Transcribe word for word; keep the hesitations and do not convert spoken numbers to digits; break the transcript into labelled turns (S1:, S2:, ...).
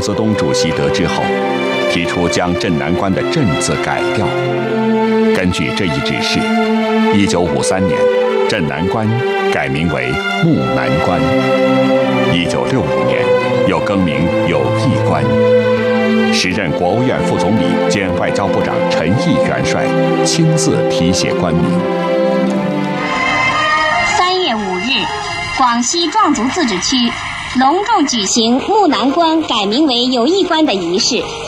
S1: 泽东主席得知后，提出将镇南关的“镇”字改掉。根据这一指示，一九五三年，镇南关改名为木南关。一九六五年，又更名友谊关。时任国务院副总理兼外交部长陈毅元帅亲自题写关名。
S2: 三月五日，广西壮族自治区隆重举行木南关改名为友谊关的仪式。